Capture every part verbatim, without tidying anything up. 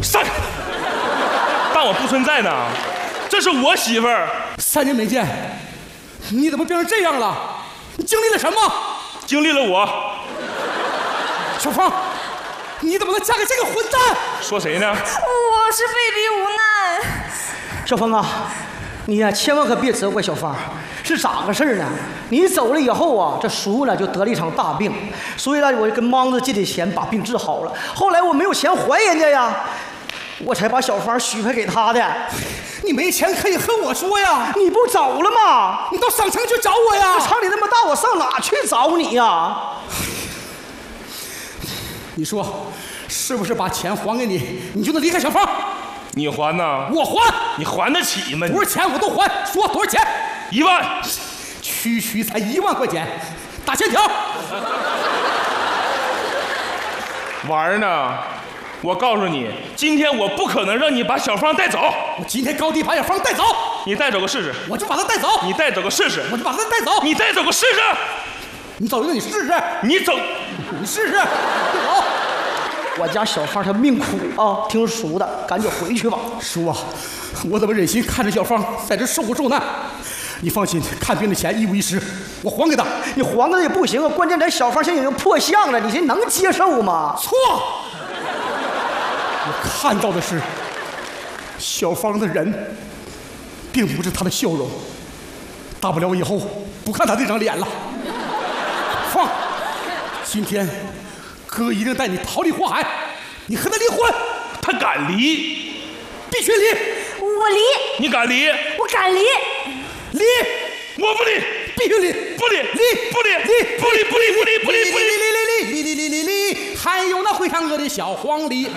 散开！当我不存在呢？这是我媳妇儿。 三年没见，你怎么变成这样了？你经历了什么？ 经历了我。 小芳，你怎么能嫁给这个混蛋？ 说谁呢？ 我是被逼无奈。 小芳啊，你呀、啊、千万可别责怪小芳，是咋个事呢？你走了以后啊，这叔呢就得了一场大病，所以呢我就跟莽子借的钱把病治好了。后来我没有钱还人家呀，我才把小芳许配给他的。 你没钱可以和我说呀， 你不走了吗？ 你到商城去找我呀。 厂里那么大，我上哪去找你呀？ 你说是不是把钱还给你，你就能离开小芳？ 你还呢？ 我还。 你还得起吗？ 多少钱我都还。说多少钱？ 一万。 区区才一万块钱，打欠条。 玩呢？我告诉你，今天我不可能让你把小芳带走。 我今天高低把小芳带走。 你带走个试试。 我就把她带走。 你带走个试试。 我就把她带走。 你带走个试试。 你走一个，你试试。 你走， 你试试。走。 我家小芳她命苦啊，听叔的，赶紧回去吧。 叔啊，我怎么忍心看着小芳在这受苦受难？你放心，看病的钱一五一十，我还给她。 你还给她也不行啊，关键咱小芳现在已经破相了，你这能接受吗？ 错。我看到的是小芳的人，并不是她的笑容。大不了以后不看她这张脸了。放，今天哥一定带你逃离火海，你和他离婚。 他敢离？ 必须离。 我离。 你敢离？ 我敢离。 离。 我不离。 必须离。 不离。 离。 不离。 离。 不离。不离。不离。不离。不离。 离。离。离。离。离。离。离。还有那会唱歌的小黄鹂。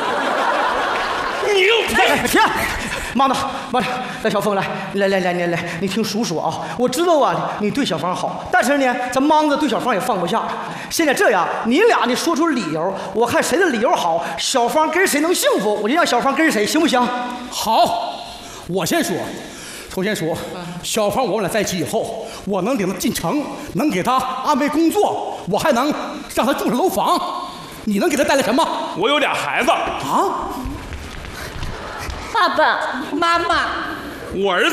你又停！妈的，妈的，来小凤来，来来来来来，你听叔说啊，我知道啊，你对小芳好，但是呢，咱莽子对小芳也放不下。现在这样，你俩呢说出理由，我看谁的理由好，小芳跟谁能幸福，我就让小芳跟谁，行不行？ 好，我先说。首先说，小芳我们俩在一起以后，我能领她进城，能给她安排工作，我还能让她住上楼房。你能给她带来什么？ 我有俩孩子啊。 爸爸妈妈， 我儿子。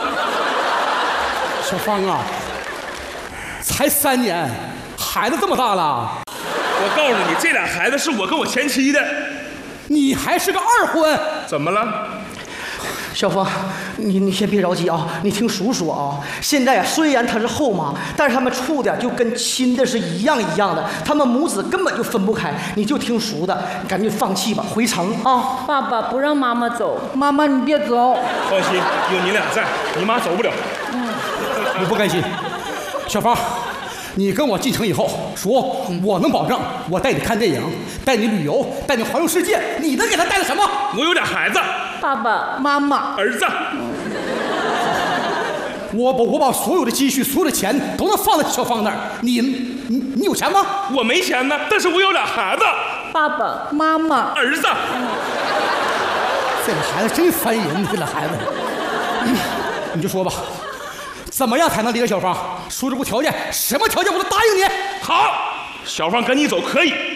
小芳啊，才三年，孩子这么大了。 我告诉你，这俩孩子是我跟我前妻的。 你还是个二婚。 怎么了？ 小芳，你你先别着急啊，你听叔说啊。现在啊，虽然他是后妈，但是他们处的就跟亲的是一样一样的，他们母子根本就分不开。你就听叔的，赶紧放弃吧，回城啊！ 爸爸不让妈妈走，妈妈你别走。 放心，有你俩在，你妈走不了。 嗯， 我不甘心。小芳，你跟我进城以后，说我能保证，我带你看电影，带你旅游，带你环游世界。你能给他带来什么？ 我有俩孩子。 爸爸妈妈， 儿子。 我我我把所有的积蓄、所有的钱都能放在小芳那儿。你你你有钱吗？ 我没钱呢，但是我有俩孩子。 爸爸妈妈， 儿子。 这个孩子真烦人，这俩孩子。嗯，你就说吧，怎么样才能离开小芳？说这不条件，什么条件我都答应你。 好，小芳跟你走可以。